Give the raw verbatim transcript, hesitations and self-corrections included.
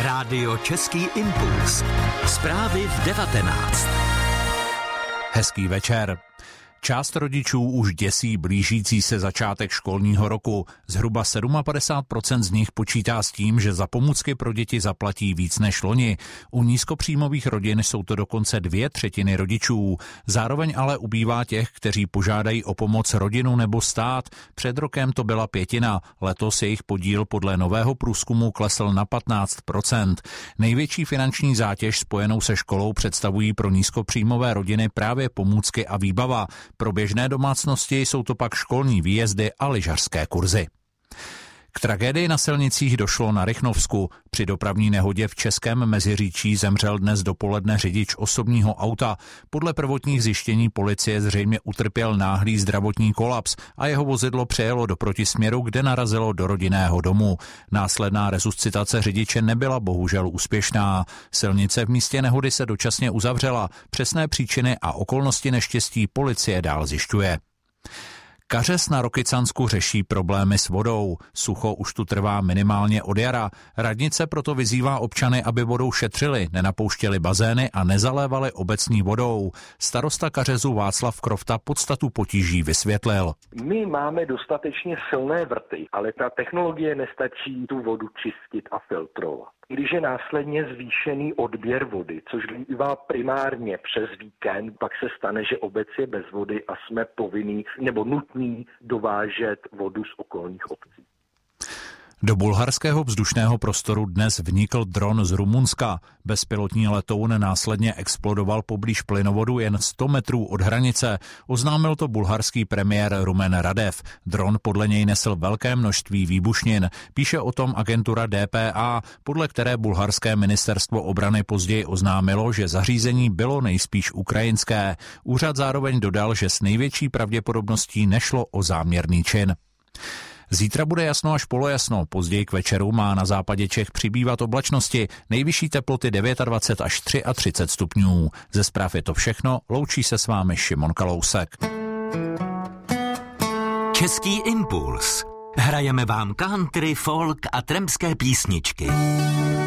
Rádio Český impuls. Zprávy v devatenáct. Hezký večer. Část rodičů už děsí blížící se začátek školního roku. Zhruba padesát sedm procent z nich počítá s tím, že za pomůcky pro děti zaplatí víc než loni. U nízkopříjmových rodin jsou to dokonce dvě třetiny rodičů. Zároveň ale ubývá těch, kteří požádají o pomoc rodinu nebo stát. Před rokem to byla pětina. Letos jejich podíl podle nového průzkumu klesl na patnáct procent. Největší finanční zátěž spojenou se školou představují pro nízkopříjmové rodiny právě pomůcky a výbava. Pro běžné domácnosti jsou to pak školní výjezdy a lyžařské kurzy. K tragédii na silnicích došlo na Rychnovsku. Při dopravní nehodě v Českém Meziříčí zemřel dnes dopoledne řidič osobního auta. Podle prvotních zjištění policie zřejmě utrpěl náhlý zdravotní kolaps a jeho vozidlo přejelo do protisměru, kde narazilo do rodinného domu. Následná resuscitace řidiče nebyla bohužel úspěšná. Silnice v místě nehody se dočasně uzavřela. Přesné příčiny a okolnosti neštěstí policie dál zjišťuje. Kařez na Rokycansku řeší problémy s vodou. Sucho už tu trvá minimálně od jara. Radnice proto vyzývá občany, aby vodou šetřili, nenapouštěli bazény a nezalévali obecní vodou. Starosta Kařezu Václav Krofta podstatu potíží vysvětlil. My máme dostatečně silné vrty, ale ta technologie nestačí tu vodu čistit a filtrovat. Když je následně zvýšený odběr vody, což bývá primárně přes víkend, pak se stane, že obec je bez vody a jsme povinní nebo nutní dovážet vodu z okolních obcí. Do bulharského vzdušného prostoru dnes vnikl dron z Rumunska. Bezpilotní letoun následně explodoval poblíž plynovodu jen sto metrů od hranice. Oznámil to bulharský premiér Rumen Radev. Dron podle něj nesl velké množství výbušnin. Píše o tom agentura D P A, podle které bulharské ministerstvo obrany později oznámilo, že zařízení bylo nejspíš ukrajinské. Úřad zároveň dodal, že s největší pravděpodobností nešlo o záměrný čin. Zítra bude jasno až polojasno, později k večeru má na západě Čech přibývat oblačnosti, nejvyšší teploty dvacet devět až třicet tři stupňů. Ze zpráv je to všechno, loučí se s vámi Šimon Kalousek. Český impuls. Hrajeme vám country, folk a trampské písničky.